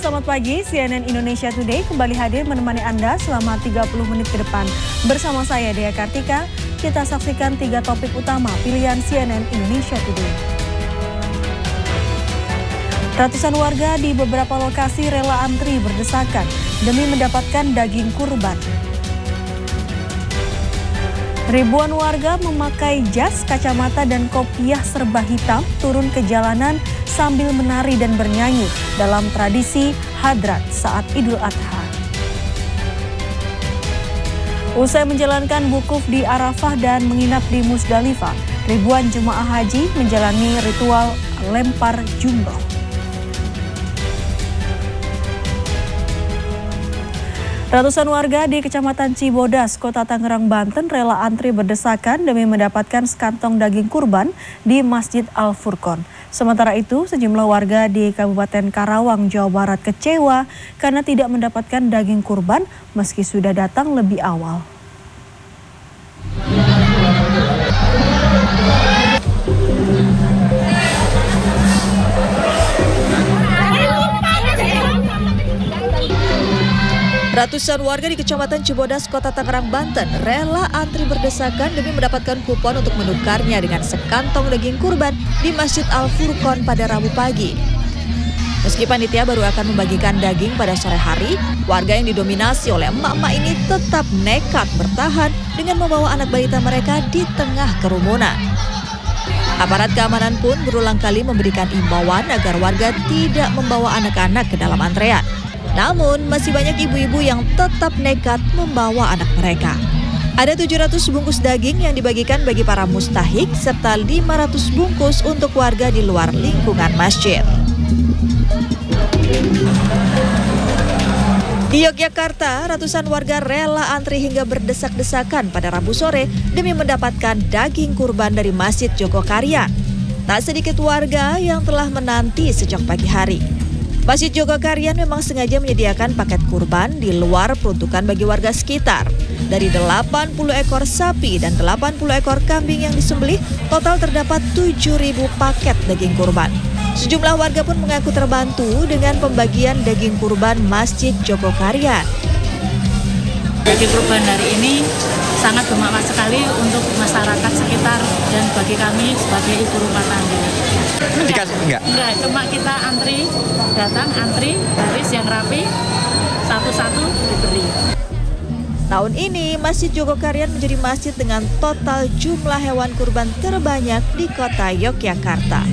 selamat pagi. CNN Indonesia Today kembali hadir menemani Anda selama 30 menit ke depan. Bersama saya, Dea Kartika, kita saksikan 3 topik utama pilihan CNN Indonesia Today. Ratusan warga di beberapa lokasi rela antri berdesakan demi mendapatkan daging kurban. Ribuan warga memakai jas, kacamata, dan kopiah serba hitam turun ke jalanan sambil menari dan bernyanyi dalam tradisi hadrat saat Idul Adha. Usai menjalankan wukuf di Arafah dan menginap di Musdalifah, ribuan jemaah haji menjalani ritual lempar jumroh. Ratusan warga di Kecamatan Cibodas, Kota Tangerang, Banten rela antri berdesakan demi mendapatkan sekantong daging kurban di Masjid Al-Furqon. Sementara itu, sejumlah warga di Kabupaten Karawang, Jawa Barat kecewa karena tidak mendapatkan daging kurban meski sudah datang lebih awal. Ratusan warga di Kecamatan Cibodas, Kota Tangerang, Banten rela antri berdesakan demi mendapatkan kupon untuk menukarnya dengan sekantong daging kurban di Masjid Al-Furqon pada Rabu pagi. Meski panitia baru akan membagikan daging pada sore hari, warga yang didominasi oleh emak-emak ini tetap nekat bertahan dengan membawa anak balita mereka di tengah kerumunan. Aparat keamanan pun berulang kali memberikan imbauan agar warga tidak membawa anak-anak ke dalam antrean. Namun, masih banyak ibu-ibu yang tetap nekat membawa anak mereka. Ada 700 bungkus daging yang dibagikan bagi para mustahik, serta 500 bungkus untuk warga di luar lingkungan masjid. Di Yogyakarta, ratusan warga rela antri hingga berdesak-desakan pada Rabu sore demi mendapatkan daging kurban dari Masjid Jogokarian. Tak sedikit warga yang telah menanti sejak pagi hari. Masjid Jogokarian memang sengaja menyediakan paket kurban di luar peruntukan bagi warga sekitar. Dari 80 ekor sapi dan 80 ekor kambing yang disembelih, total terdapat 7.000 paket daging kurban. Sejumlah warga pun mengaku terbantu dengan pembagian daging kurban Masjid Jogokarian. Daging kurban hari ini sangat bermakna sekali untuk masyarakat sekitar dan bagi kami sebagai ibu rumah tangga. Enggak, cuma kita datang antri, baris yang rapi, satu-satu diberi. Tahun ini, Masjid Jogokarian menjadi masjid dengan total jumlah hewan kurban terbanyak di kota Yogyakarta.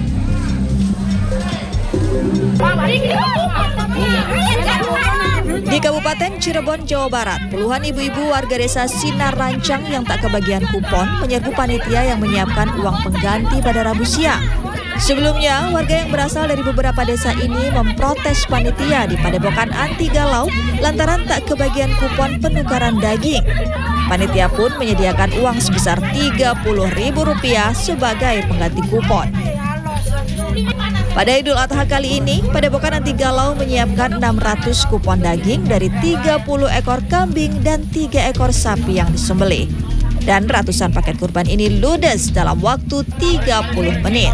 Di Kabupaten Cirebon, Jawa Barat, puluhan ibu-ibu warga desa Sinar Rancang yang tak kebagian kupon menyerbu panitia yang menyiapkan uang pengganti pada Rabu siang. Sebelumnya, warga yang berasal dari beberapa desa ini memprotes panitia di Padepokan Anti Galau lantaran tak kebagian kupon penukaran daging. Panitia pun menyediakan uang sebesar Rp30.000 sebagai pengganti kupon. Pada Idul Adha kali ini, Padepokan Anti Galau menyiapkan 600 kupon daging dari 30 ekor kambing dan 3 ekor sapi yang disembelih. Dan ratusan paket kurban ini ludes dalam waktu 30 menit.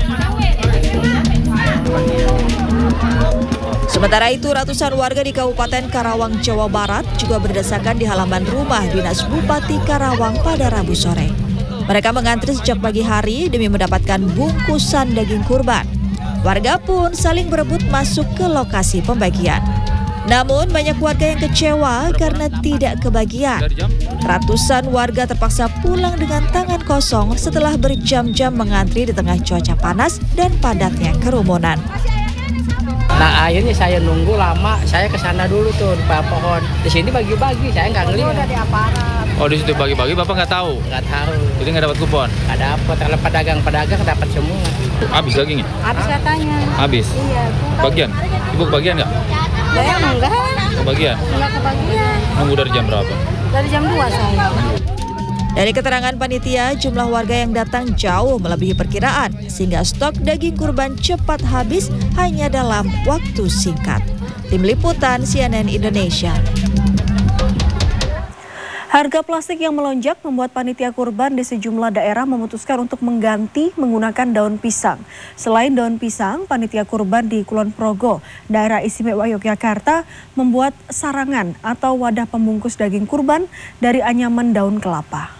Sementara itu, ratusan warga di Kabupaten Karawang, Jawa Barat juga berdesakan di halaman rumah Dinas Bupati Karawang pada Rabu sore. Mereka mengantri sejak pagi hari demi mendapatkan bungkusan daging kurban. Warga pun saling berebut masuk ke lokasi pembagian. Namun banyak warga yang kecewa karena tidak kebagian. Ratusan warga terpaksa pulang dengan tangan kosong setelah berjam-jam mengantri di tengah cuaca panas dan padatnya kerumunan. Nah, akhirnya saya nunggu lama, saya ke sana dulu tuh di pohon. Di sini bagi-bagi, saya nggak ngelihat. Udah di aparat. Oh, di situ bagi-bagi, Bapak nggak tahu? Nggak tahu. Jadi nggak dapat kupon? Nggak dapat, karena pedagang dapat semua. Habis dagingnya? Habis katanya. Habis? Iya. Bagian? Ibu kebagian nggak? Ya enggak. Kebagian? Enggak kebagian. Nunggu dari jam berapa? Dari jam 2 saya. Dari keterangan panitia, jumlah warga yang datang jauh melebihi perkiraan, sehingga stok daging kurban cepat habis hanya dalam waktu singkat. Tim Liputan CNN Indonesia. Harga plastik yang melonjak membuat panitia kurban di sejumlah daerah memutuskan untuk mengganti menggunakan daun pisang. Selain daun pisang, panitia kurban di Kulon Progo, daerah istimewa Yogyakarta, membuat sarangan atau wadah pembungkus daging kurban dari anyaman daun kelapa.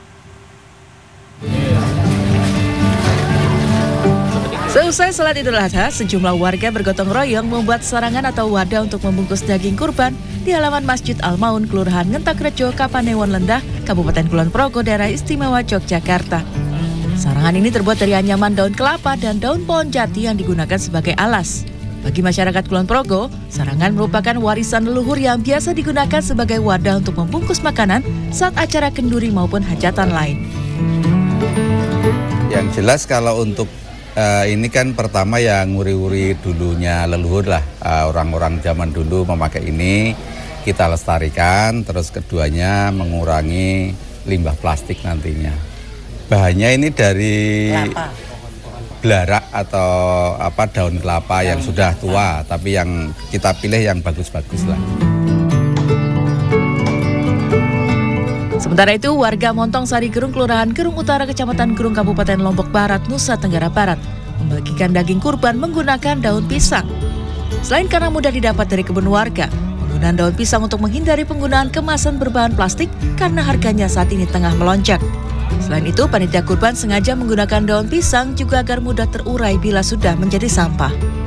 Seusai salat Idul Adha, sejumlah warga bergotong royong membuat sarangan atau wadah untuk membungkus daging kurban di halaman Masjid Al-Maun, Kelurahan Ngentakrejo, Kapanewon Lendah, Kabupaten Kulon Progo, daerah istimewa Yogyakarta. Sarangan ini terbuat dari anyaman daun kelapa dan daun pohon jati yang digunakan sebagai alas. Bagi masyarakat Kulon Progo, sarangan merupakan warisan leluhur yang biasa digunakan sebagai wadah untuk membungkus makanan saat acara kenduri maupun hajatan lain. Yang jelas kalau untuk ini kan pertama yang nguri-nguri dulunya leluhur lah, orang-orang zaman dulu memakai ini, kita lestarikan, terus keduanya mengurangi limbah plastik nantinya. Bahannya ini dari belarak atau daun kelapa yang sudah tua, tapi yang kita pilih yang bagus-bagus lah. Sementara itu, warga Montong Sari Gerung, Kelurahan Gerung Utara, Kecamatan Gerung, Kabupaten Lombok Barat, Nusa Tenggara Barat, membagikan daging kurban menggunakan daun pisang. Selain karena mudah didapat dari kebun warga, penggunaan daun pisang untuk menghindari penggunaan kemasan berbahan plastik karena harganya saat ini tengah melonjak. Selain itu, panitia kurban sengaja menggunakan daun pisang juga agar mudah terurai bila sudah menjadi sampah.